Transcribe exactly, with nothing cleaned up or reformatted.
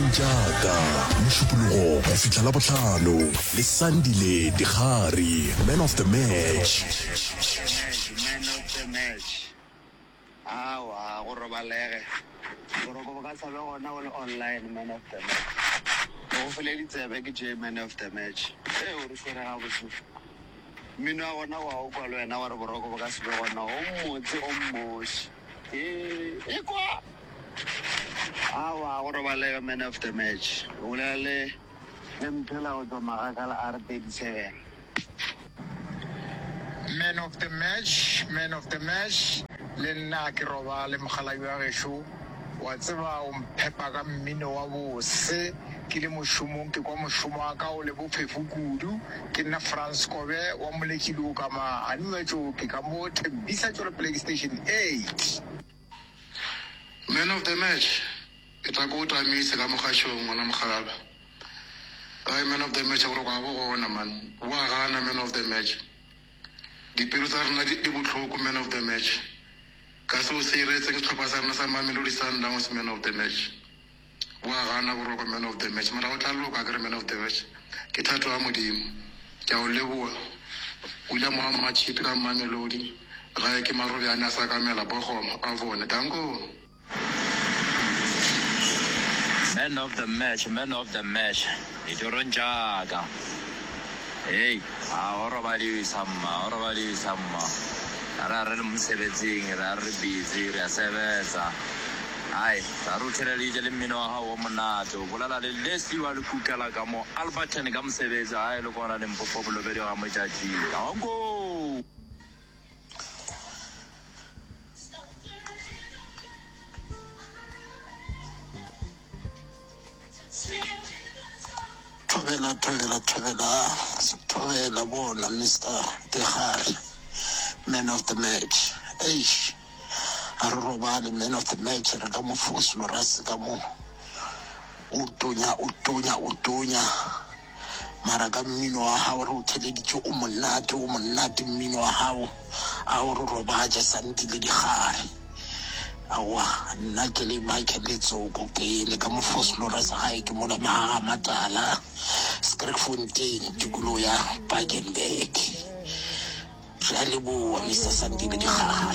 ditorong jaaka mošupologo go fitlha la botlhano le Sandile Digari, man of the match. Man of the match. Awa go robalege go roba ka sabe gona go le online man of the match. Go feleditse be ke je man of the match. E o re sere ga botse mino a gona wa o kwa le wena wa re boroko ka sabe gona o motse o mmoši e e kwa awa go robalege man of the match o le le emphela go tswa magakala a re thirty-seven. Man of the match, man of the match. Le nna ke roba le mogala wa gesho wa tseba o mphepa ka mmino wa bose ke le moshomong ke kwa moshomo wa ka o le bofefu kudu ke nna France Kobe wa molekile ka ma animatso ke ka mo thembisa tsore PlayStation eight. Man of the match ke tla go tsamisa ka mogashong ngwana mogala. Ai man of the match go go bona man wa gana man of the match. Dipelo tsa rena di botlhoko man of the match. Ka so se iretse ke tlhopha sa rena sa Mamelodi Sundowns man of the match. Wa gana go roka man of the match mara o tla loka ka man of the match ke thato a modimo ke a o leboa William Muhammad Chiti ka Mamelodi ga ke marobe a na sa ka mela bogoma a vone dango. Man of the match, man of the match. Ditorong jaaka hey, a robali samma, robali samma. Ra re le mosebetsing, ra re busy, re a sebetsa. Ai, ra ruthela le le mmino wa hao monate. O bolela le Leslie wa le kukela ka mo Albertine ka mosebetsa, ai le kona le mpofo bolobedi ga motjatsi. Dango. Tobela, tobela, tobela, tobela bona Mister Digari, man of the match. Eish, a re robale man of the match re ka mo fosi lo rase ka mo o tonya o tonya o tonya mara ka mmino wa hao re o theleditse o monate o monate mmino wa hao a o re roba ja Sandile Digari. Awa nna ke le Michael Letsoko ke le ka mo fosi lo rase ga ke mo la maga matala Skrikfontein tikolo ya Bakenberg. Re a leboa Mister Sandile Digari.